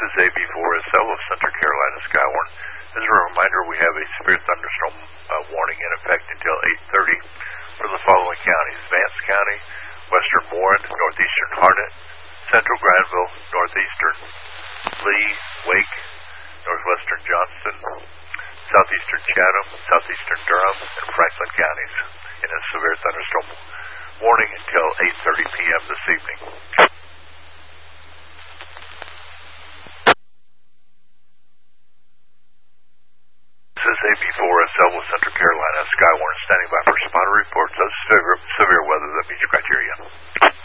is AB4SL of Central Carolina Skywarn. As a reminder, we have a severe thunderstorm warning in effect until 8:30 for the following counties: Vance County, western Warren, northeastern Harnett, central Granville, northeastern Lee, Wake, northwestern Johnston, southeastern Chatham, southeastern Durham, and Franklin counties in a severe thunderstorm warning until 8:30 p.m. this evening. This is AB4SL with Central Carolina Skywarn standing by for spotter reports of severe weather that meets criteria.